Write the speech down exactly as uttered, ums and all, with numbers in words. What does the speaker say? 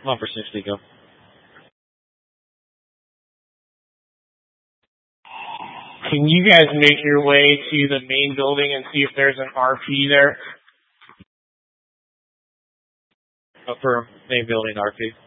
Come on for sixty, go. Can you guys make your way to the main building and see if there's an R P there? Upper main building R P.